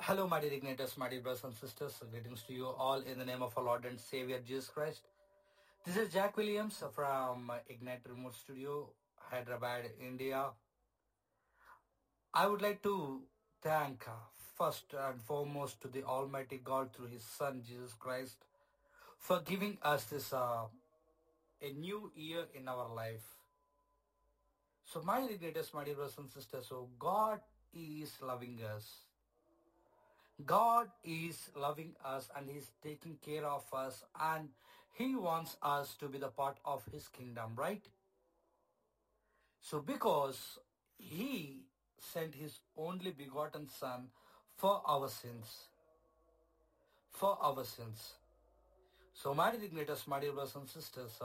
Hello, my dear Ignaters, my dear brothers and sisters. Greetings to you all in the name of our Lord and Savior Jesus Christ. This is Jack Williams from Ignite Remote Studio, Hyderabad, India. I would like to thank first and foremost to the Almighty God through His Son Jesus Christ for giving us this a new year in our life. So, my dear Ignaters, my dear brothers and sisters, so God is loving us. God is loving us and He's taking care of us and He wants us to be the part of His kingdom, right? So because He sent His only begotten Son for our sins, for our sins. So my dear Ignaters, my dear brothers and sisters,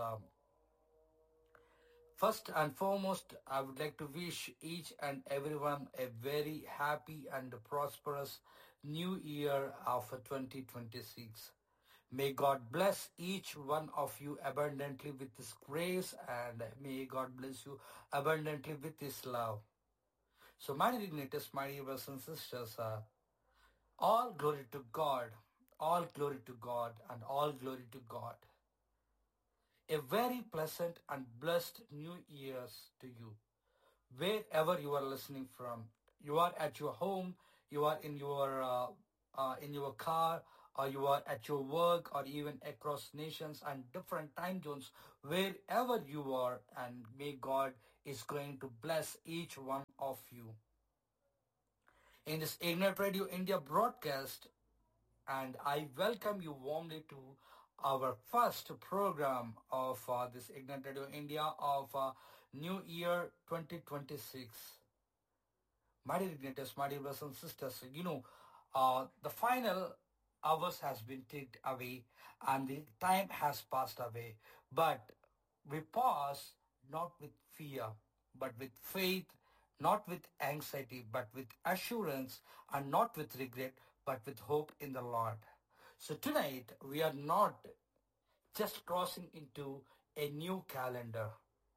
first and foremost, I would like to wish each and everyone a very happy and prosperous new year of 2026. May God bless each one of you abundantly with His grace and may God bless you abundantly with His love. So my dear Ignatius, my dear brothers and sisters, all glory to God, all glory to God and all glory to God. A very pleasant and blessed New Year's to you. Wherever you are listening from, you are at your home, you are in your car, or you are at your work, or even across nations and different time zones, wherever you are, and may God is going to bless each one of you. In this Ignite Radio India broadcast, and I welcome you warmly to our first program of this Ignite Radio India of New Year 2026. My dear Ignatius, my dear brothers and sisters, the final hours has been ticked away and the time has passed away. But we pause not with fear, but with faith, not with anxiety, but with assurance, and not with regret, but with hope in the Lord. So tonight, we are not just crossing into a new calendar.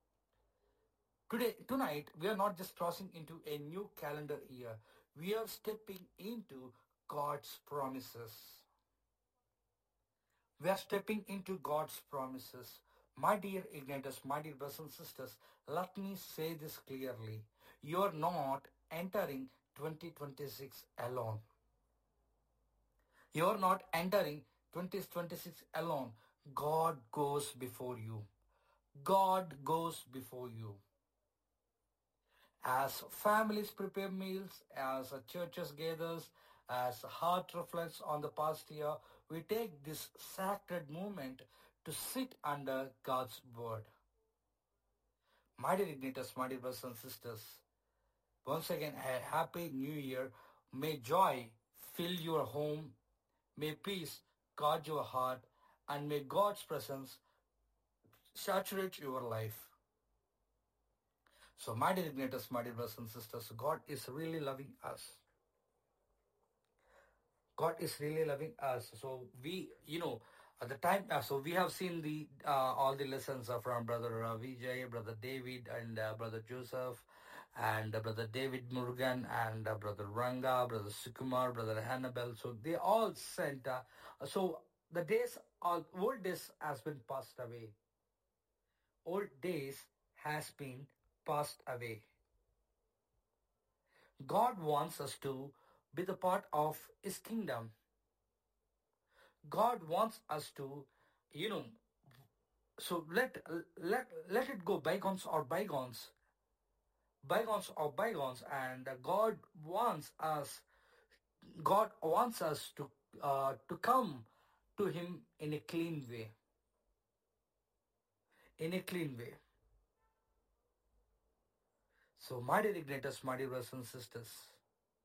Tonight, we are not just crossing into a new calendar year. We are stepping into God's promises. We are stepping into God's promises. My dear Ignaters, my dear brothers and sisters, let me say this clearly. You are not entering 2026 alone. You are not entering 2026 alone. God goes before you. God goes before you. As families prepare meals, as churches gathers, as heart reflects on the past year, we take this sacred moment to sit under God's word. My dear Ignaters, my dear brothers and sisters, once again, a happy new year. May joy fill your home, may peace guard your heart, and may God's presence saturate your life. So, my dear Ignaters, my dear brothers and sisters, God is really loving us. God is really loving us. So we, at the time, so we have seen the all the lessons from Brother Vijay, Brother David, and Brother Joseph, and Brother David Murugan, and Brother Ranga, Brother Sukumar, Brother Hannibal. So they all sent. So the old days has been passed away. Old days has been passed away. God wants us to be the part of His kingdom. God wants us to, so let it go, bygones or bygones, and God wants us to come to Him in a clean way, in a clean way. So, my dear Ignaters, my dear brothers and sisters,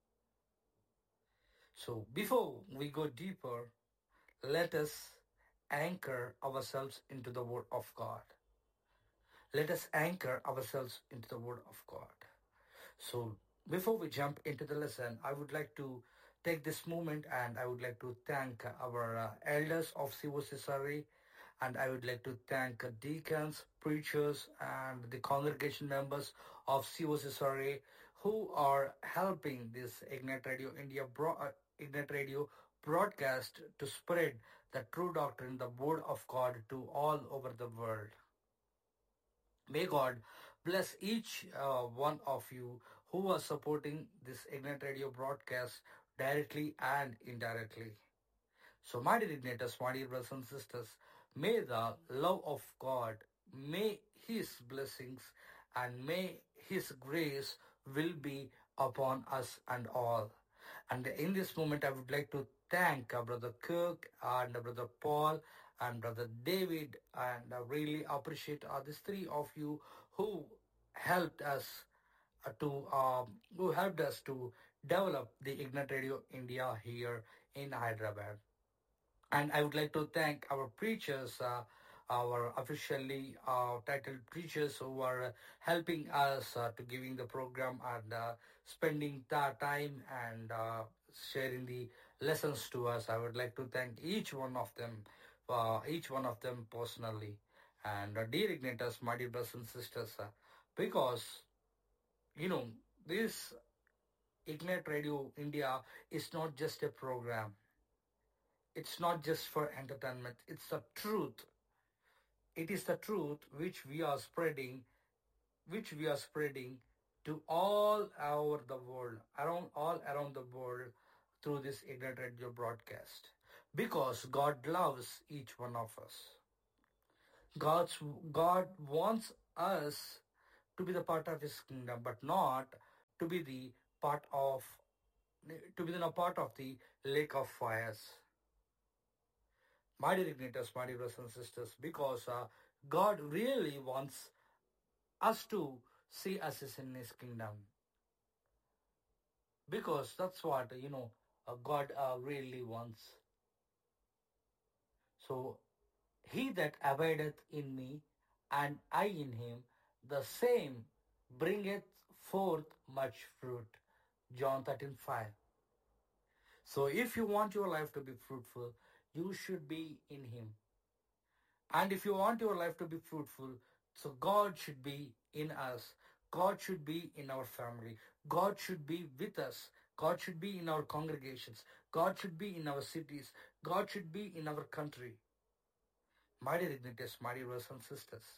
so before we go deeper, let us anchor ourselves into the Word of God. Let us anchor ourselves into the Word of God. So, before we jump into the lesson, I would like to take this moment and I would like to thank our elders of COC Surrey, and I would like to thank deacons, preachers, and the congregation members of COC Surrey who are helping this Ignite Radio broadcast to spread the true doctrine, the word of God to all over the world. May God bless each one of you who are supporting this Ignite Radio broadcast directly and indirectly. So, my dear Ignaters, my dear brothers and sisters, may the love of God, may His blessings, and may His grace will be upon us and all. And in this moment, I would like to thank Brother Kirk and Brother Paul and Brother David, and I really appreciate these three of you who helped us to develop the Ignite Radio India here in Hyderabad. And I would like to thank our preachers, our officially titled preachers who are helping us to giving the program and spending the time and sharing the lessons to us. I would like to thank each one of them personally. And dear Ignators, my dear brothers and sisters, because, this Ignite Radio India is not just a program. It's not just for entertainment. It's the truth. It is the truth which we are spreading to all over the world, all around the world through this Ignite Radio broadcast. Because God loves each one of us. God wants us to be the part of His kingdom, but not to be the part of part of the lake of fires. My dear Ignators, my dear brothers and sisters, because God really wants us to see us in His kingdom. Because that's what, God really wants. So, he that abideth in me, and I in him, the same bringeth forth much fruit. John 13:5. So if you want your life to be fruitful, you should be in Him. And if you want your life to be fruitful, so God should be in us. God should be in our family. God should be with us. God should be in our congregations. God should be in our cities. God should be in our country. My dear Ignatius, my dear brothers and sisters.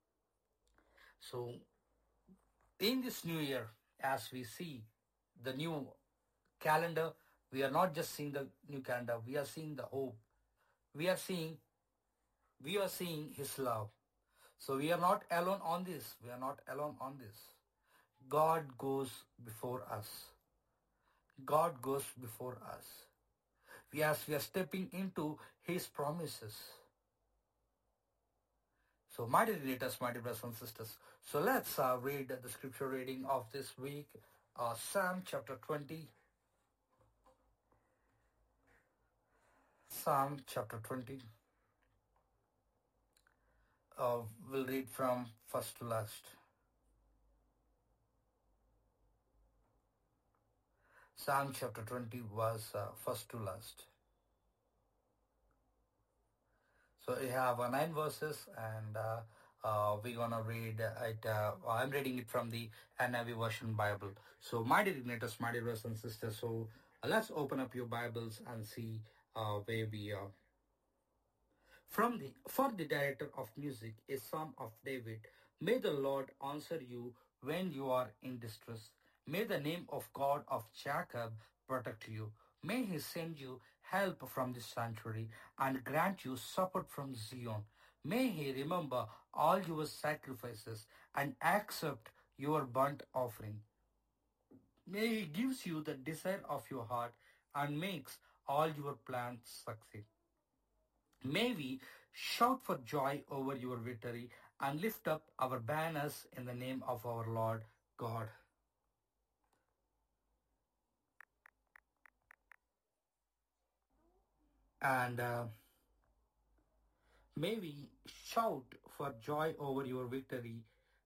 So, in this new year, as we see the new calendar, we are not just seeing the new calendar, we are seeing the hope. We are seeing His love. So we are not alone on this. We are not alone on this. God goes before us. God goes before us. We are stepping into His promises. So my dear readers, my dear brothers and sisters, so let's read the scripture reading of this week, Psalm chapter 20. Psalm chapter 20. We'll read from first to last. Psalm chapter 20 was first to last. So we have 9 verses, and we're gonna read it. I'm reading it from the NIV version Bible. So my dear Ignatius, my dear brothers and sisters, so let's open up your Bibles and see where we are. For the director of music, a psalm of David. May the Lord answer you when you are in distress. May the name of God of Jacob protect you. May He send you help from the sanctuary and grant you support from Zion. May He remember all your sacrifices and accept your burnt offering. May He gives you the desire of your heart and makes all your plans succeed. May we shout for joy over your victory and lift up our banners in the name of our Lord God. And may we shout for joy over your victory.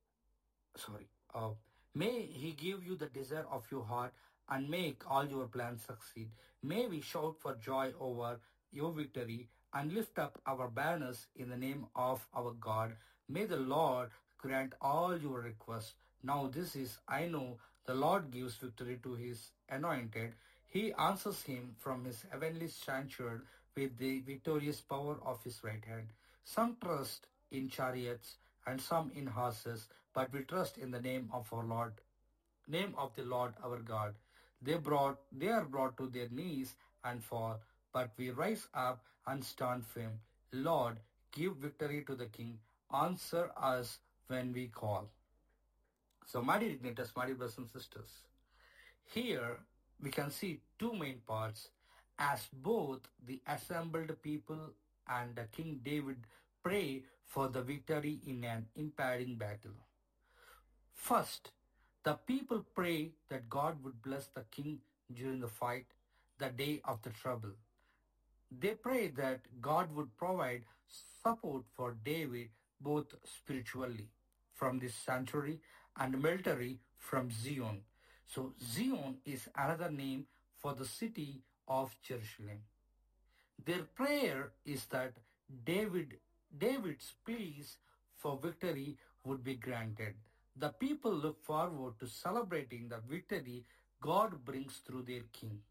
May He give you the desire of your heart and make all your plans succeed. May we shout for joy over your victory and lift up our banners in the name of our God. May the Lord grant all your requests. Now this is, I know, The Lord gives victory to his anointed. He answers him from his heavenly sanctuary with the victorious power of his right hand. Some trust in chariots and some in horses, but we trust in the name of the Lord our God. They are brought to their knees and fall, but we rise up and stand firm. Lord, give victory to the King. Answer us when we call. So, my dear igniters, my dear brothers and sisters, here we can see two main parts as both the assembled people and King David pray for the victory in an impending battle. First, the people pray that God would bless the king during the fight, the day of the trouble. They pray that God would provide support for David both spiritually from this sanctuary and military from Zion. So Zion is another name for the city of Jerusalem. Their prayer is that David's pleas for victory would be granted. The people look forward to celebrating the victory God brings through their king.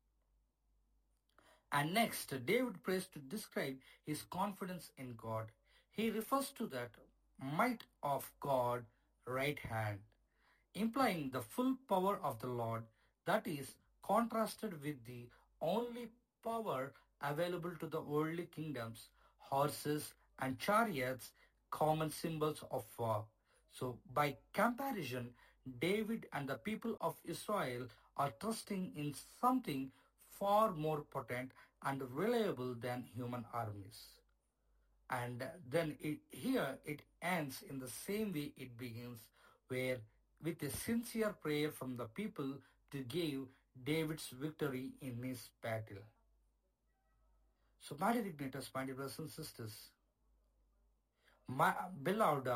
And next, David prays to describe his confidence in God. He refers to that might of God right hand, implying the full power of the Lord, that is contrasted with the only power available to the worldly kingdoms, horses and chariots, common symbols of war. So by comparison, David and the people of Israel are trusting in something far more potent and reliable than human armies. And then here it ends in the same way it begins, where with a sincere prayer from the people to give David's victory in his battle. So, my dear igniters, my dear brothers and sisters, my beloved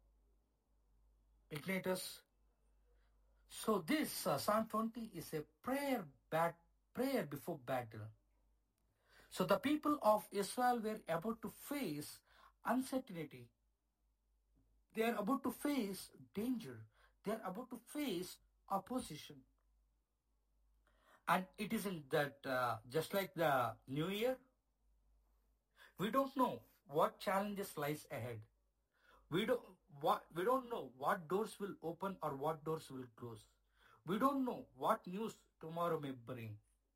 igniters, so this Psalm 20 is a prayer before battle. So the people of Israel were about to face uncertainty. They are about to face danger. They are about to face opposition. And it isn't that just like the new year, we don't know what challenges lies ahead. We don't know what doors will open or what doors will close. We don't know what news tomorrow may bring.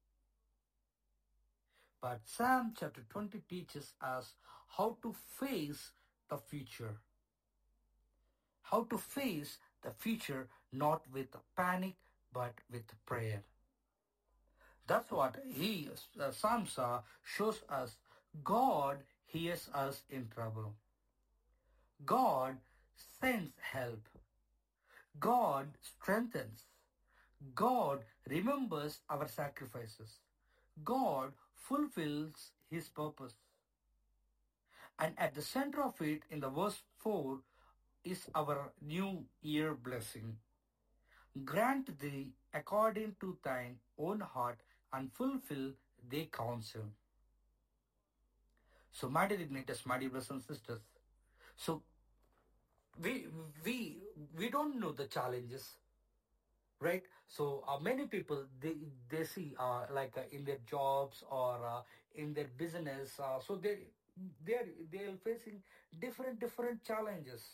But Psalm chapter 20 teaches us how to face the future. How to face the future not with panic but with prayer. That's what Psalms shows us. God hears us in trouble. God sends help. God strengthens. God remembers our sacrifices. God fulfills his purpose. And at the center of it, in the verse 4, is our new year blessing. Grant thee according to thine own heart and fulfill thy counsel. So, my dear igniters, my dear brothers and sisters, so we we don't know the challenges, right? So many people they see in their jobs or in their business, so they're facing different challenges.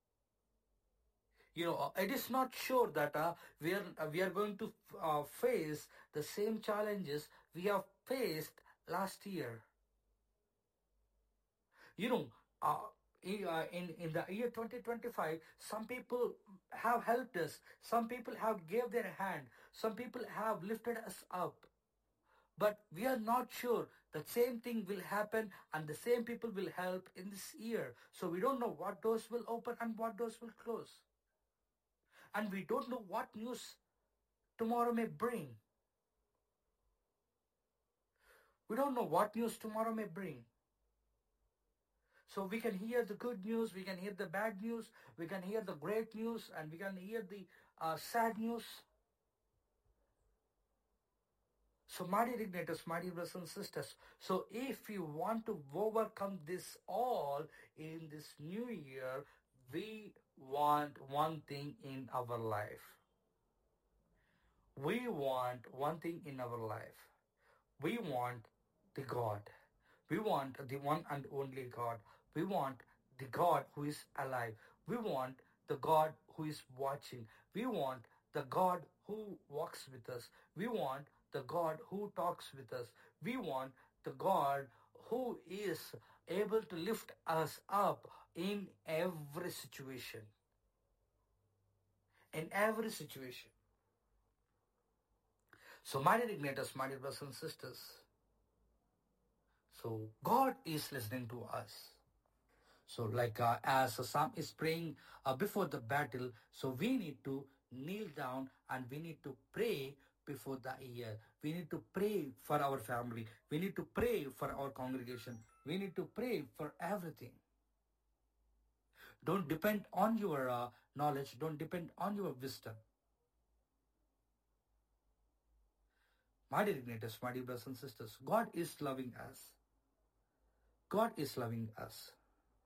It is not sure that we are going to face the same challenges we have faced last year. You know, in the year 2025, some people have helped us. Some people have gave their hand. Some people have lifted us up. But we are not sure the same thing will happen and the same people will help in this year. So we don't know what doors will open and what doors will close. And we don't know what news tomorrow may bring. We don't know what news tomorrow may bring. So we can hear the good news, we can hear the bad news, we can hear the great news, and we can hear the sad news. So, my dear igniters, my dear brothers and sisters, so if you want to overcome this all in this new year, we want one thing in our life. We want one thing in our life. We want the God. We want the one and only God. We want the God who is alive. We want the God who is watching. We want the God who walks with us. We want the God who talks with us. We want the God who is able to lift us up in every situation. In every situation. So, my dear igniters, my dear brothers and sisters, so God is listening to us. So like as Sam is praying before the battle, so we need to kneel down and we need to pray before the year. We need to pray for our family. We need to pray for our congregation. We need to pray for everything. Don't depend on your knowledge. Don't depend on your wisdom. My dear igniters, my dear brothers and sisters, God is loving us. God is loving us.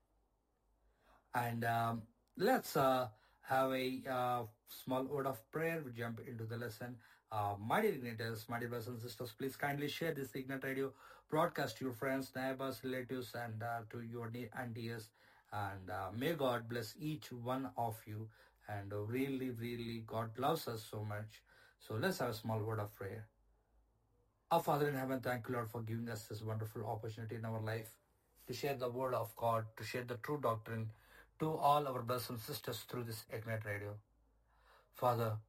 And let's have a small word of prayer. We jump into the lesson. My dear igniters, my dear brothers and sisters, please kindly share this Ignite Radio broadcast to your friends, neighbors, relatives, and to your aunties. And may God bless each one of you. And really, really, God loves us so much. So let's have a small word of prayer. Our Father in heaven, thank you, Lord, for giving us this wonderful opportunity in our life to share the word of God, to share the true doctrine to all our brothers and sisters through this Ignite Radio. Father,